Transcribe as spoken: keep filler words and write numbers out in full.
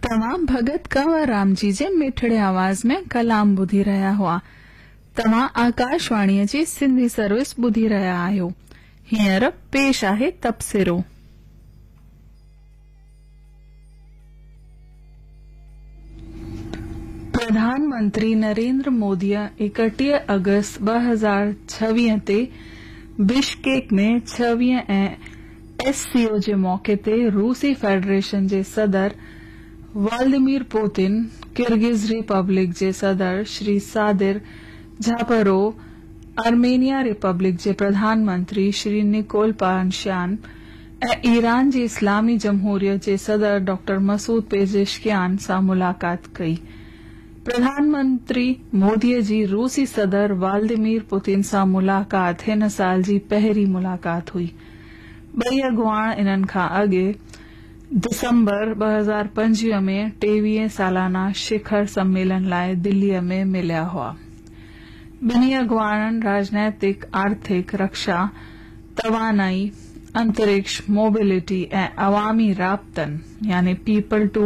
तव्हां भगत कंवरराम जी जे मिठड़े आवाज़ में कलाम ॿुधी रहिया हुआ। तव्हां आकाशवाणीअ जी सिंधी सर्विस ॿुधी रहिया आहियो। हींअर पेश आहे तबसरो। प्रधानमंत्री नरेंद्र मोदीअ एकटीह अगस्त ॿ हज़ार छवीह ते बिश्केक में छवीह ऐं एससीओ जे मौके ते रूसी फेडरेशन जे सदर व्लादिमीर पुतिन, किर्गिज रिपब्लिक जे सदर श्री सादिर जापरोव, आर्मेनिया रिपब्लिक जे प्रधानमंत्री श्री निकोल पाशेन ऐं ईरान जी इस्लामी जमहूरियत जे सदर डॉक्टर मसूद पेजेश्कियान सां मुलाक़ात कई। प्रधानमंत्री मोदीअ जी रूसी सदर व्लादिमीर पुतिन सां मुलाक़ात हिन साल जी पहिरीं मुलाक़ात हुई। ॿई अॻुवाण इन्हनि खां अॻे दिसंबर ॿ हज़ार पंजवीह में टेवीह सालाना शिखर सम्मेलन लाइ दिल्लीअ में मिलिया हुआ। ॿिन्ही अॻुवाणनि राजनैतिक, आर्थिक, रक्षा, तवानाई, अंतरिक्ष, मोबिलिटी ऐं अवामी राब्तनि यानी पीपल टू